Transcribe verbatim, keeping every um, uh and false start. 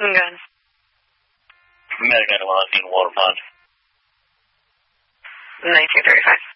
Gun. Medic nine one one, Water Pond. nineteen thirty-five.